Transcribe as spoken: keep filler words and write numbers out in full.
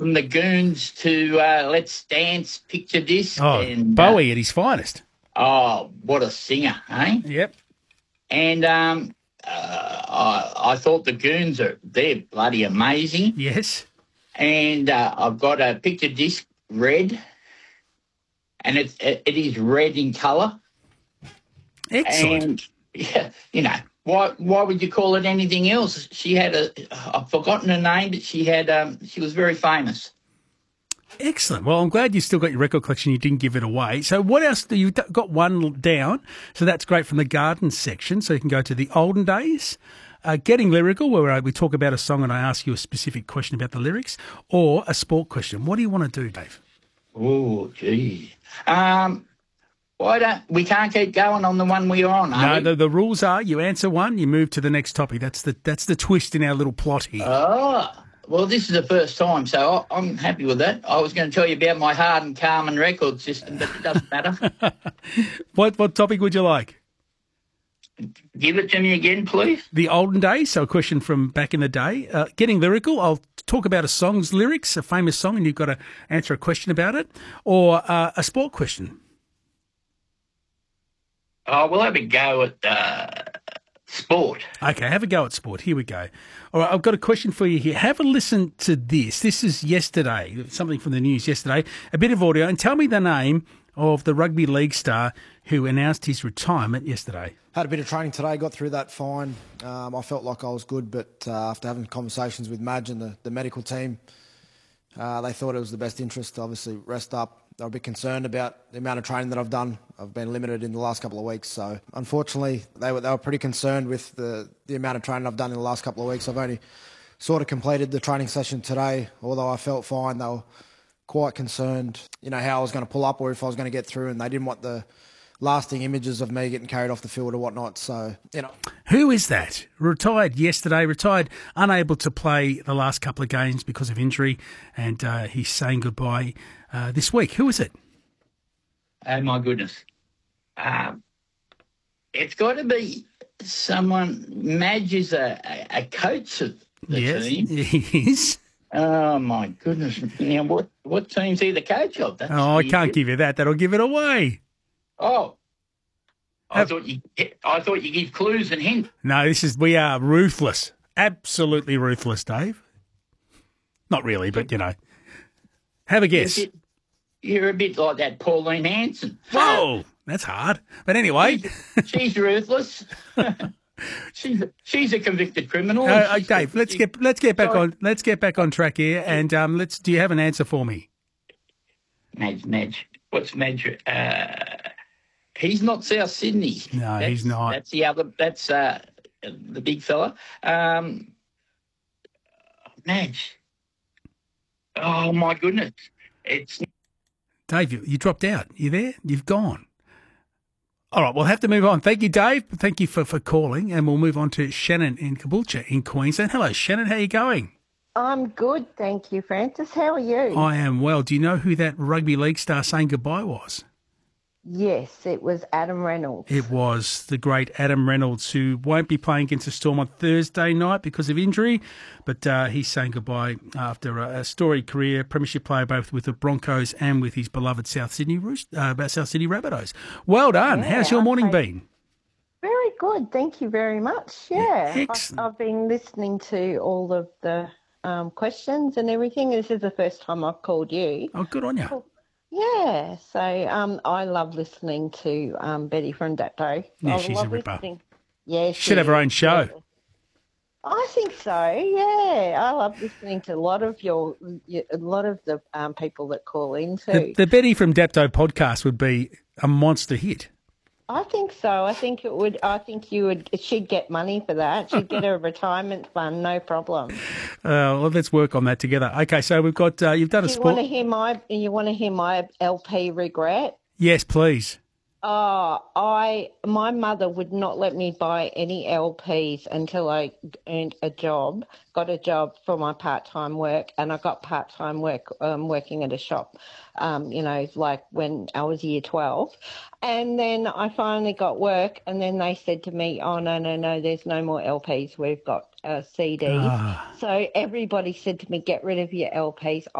from the Goons to uh, Let's Dance, Picture Disc. Oh, and, Bowie uh, at his finest. Oh, what a singer, eh? Yep. And um, uh, I, I thought the Goons are they're bloody amazing. Yes. And uh, I've got a picture disc red, and it's it, it is red in colour. Excellent. And yeah, you know why why would you call it anything else? She had a I've forgotten her name, but she had um she was very famous. Excellent. Well, I'm glad you still got your record collection. You didn't give it away. So what else? Do you got one down? So that's great from the garden section. So you can go to the olden days, uh, getting lyrical, where uh, we talk about a song and I ask you a specific question about the lyrics, or a sport question. What do you want to do, Dave? Oh, gee. Um, why don't we can't keep going on the one we are on? No, are we? the, the rules are you answer one, you move to the next topic. That's the that's the twist in our little plot here. Oh. Well, this is the first time, so I'm happy with that. I was going to tell you about my Hardin Carman record system, but it doesn't matter. What what topic would you like? Give it to me again, please. The olden days, so a question from back in the day. Uh, getting lyrical, I'll talk about a song's lyrics, a famous song, and you've got to answer a question about it, or uh, a sport question. Oh, we'll have a go at uh, sport. Okay, have a go at sport. Here we go. All right, I've got a question for you here. Have a listen to this. This is yesterday, something from the news yesterday, a bit of audio, and tell me the name of the rugby league star who announced his retirement yesterday. Had a bit of training today, got through that fine. Um, I felt like I was good, but uh, after having conversations with Madge and the, the medical team, uh, they thought it was the best interest to obviously rest up. They were a bit concerned about the amount of training that I've done. I've been limited in the last couple of weeks, so unfortunately they were they were pretty concerned with the, the amount of training I've done in the last couple of weeks. I've only sort of completed the training session today, although I felt fine. They were quite concerned, you know, how I was going to pull up or if I was going to get through, and they didn't want the lasting images of me getting carried off the field or whatnot. So, you know. Who is that? Retired yesterday, retired, unable to play the last couple of games because of injury, and uh, he's saying goodbye uh, this week. Who is it? Oh, my goodness. Um, it's got to be someone. Madge is a, a, a coach of the yes, team. He is. Oh, my goodness. Now, what, what team's he the coach of? That's Oh, I weird. can't give you that. That'll give it away. Oh. I Have- thought you I thought you give clues and hints. No, this is, we are ruthless. Absolutely ruthless, Dave. Not really, but, you know. Have a guess. You're a bit, you're a bit like that Pauline Hanson. Whoa, that's hard. But anyway. She's ruthless. she's a, she's a convicted criminal. Uh, uh, She's- Dave, let's she- get let's get back Sorry. on let's get back on track here, and um, let's. Do you have an answer for me? Madge, Madge. What's Madge? Uh, he's not South Sydney. No, That's- he's not. That's the other. That's uh, the big fella. Um, Madge. Oh my goodness! It's Dave, you, you dropped out. You there? You've gone. All right, we'll have to move on. Thank you, Dave. Thank you for, for calling, and we'll move on to Shannon in Caboolture in Queensland. Hello, Shannon. How are you going? I'm good, thank you, Francis. How are you? I am well. Do you know who that rugby league star saying goodbye was? Yes, it was Adam Reynolds. It was the great Adam Reynolds, who won't be playing against the Storm on Thursday night because of injury, but uh, he's saying goodbye after a, a storied career, premiership player both with the Broncos and with his beloved South Sydney Roost, uh, South Sydney Rabbitohs. Well done. Yeah, How's your morning okay. been? Very good, thank you very much. Yeah, I've, Excellent. I've been listening to all of the um, questions and everything. This is the first time I've called you. Oh, good on you. Yeah, so um, I love listening to um, Betty from Dapto. Yeah, I she's love a ripper. listening. Yeah, she Should have her is, own show. yeah. I think so. Yeah, I love listening to a lot of your, a lot of the um, people that call in too. The, the Betty from Dapto podcast would be a monster hit. I think so. I think it would. I think you would. She'd get money for that. She'd get a retirement fund, no problem. Uh, well, let's work on that together. Okay, so we've got uh, you've done a You sport. want to hear my? You want to hear my L P regret? Yes, please. Oh, I my mother would not let me buy any L Ps until I earned a job, got a job for my part-time work, and I got part-time work um, working at a shop, um, you know, like when I was year twelve. And then I finally got work, and then they said to me, oh, no, no, no, there's no more L Ps. We've got uh, C Ds. Ah. So everybody said to me, get rid of your L Ps.